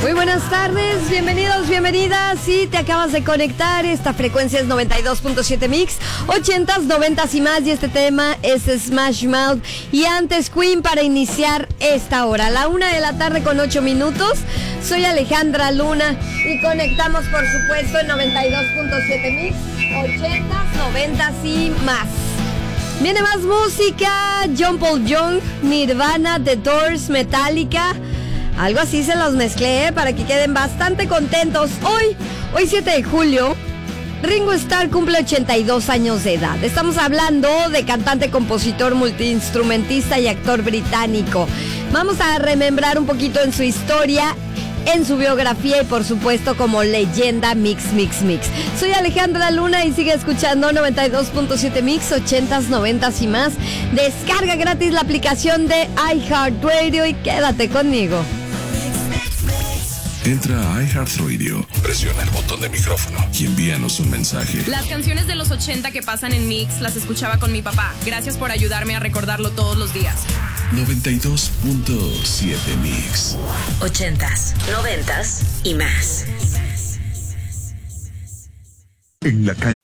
Muy buenas tardes, bienvenidos, bienvenidas. Si te acabas de conectar, esta frecuencia es 92.7 Mix, 80s, 90s y más. Y este tema es Smash Mouth y antes Queen para iniciar esta hora. La 1:00 con 8 minutos. Soy Alejandra Luna y conectamos, por supuesto, en 92.7 Mix, 80s, 90s y más. Viene más música, John Paul Young, Nirvana, The Doors, Metallica. Algo así se los mezclé para que queden bastante contentos. Hoy 7 de julio, Ringo Starr cumple 82 años de edad. Estamos hablando de cantante, compositor, multiinstrumentista y actor británico. Vamos a remembrar un poquito en su historia, en su biografía y por supuesto como leyenda Mix. Soy Alejandra Luna y sigue escuchando 92.7 Mix, 80s, 90s y más. Descarga gratis la aplicación de iHeartRadio y quédate conmigo. Entra a iHeartRadio, presiona el botón de micrófono y envíanos un mensaje. Las canciones de los 80 que pasan en Mix las escuchaba con mi papá. Gracias por ayudarme a recordarlo todos los días. 92.7 Mix. 80s, 90s y más. En la calle.